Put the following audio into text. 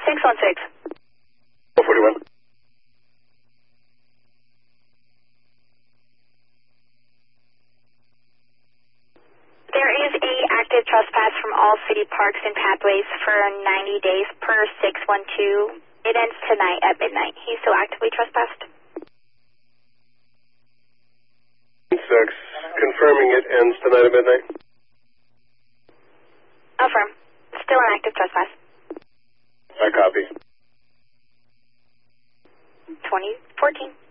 616. 41. There is a active trespass from all city parks and pathways for 90 days per 612. It ends tonight at midnight. He's still actively trespassed. 6, confirming it ends tonight at midnight. Affirm. Still an active trespass. I copy. 2014.